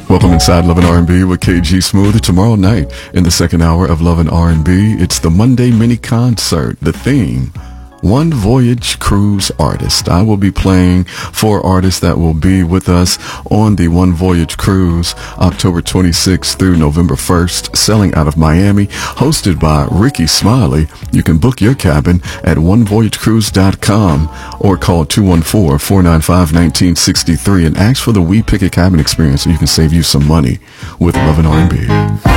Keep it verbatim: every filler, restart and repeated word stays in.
Welcome inside Love and R and B with K G Smooth. Tomorrow night in the second hour of Love and R and B, it's the Monday mini concert. The theme, One Voyage Cruise Artist. I will be playing four artists that will be with us on the One Voyage Cruise October twenty-sixth through November first, sailing out of Miami, hosted by Ricky Smiley. You can book your cabin at one voyage cruise dot com or call two one four, four nine five, one nine six three and ask for the We Pick a Cabin experience so you can save you some money with Love and R and B.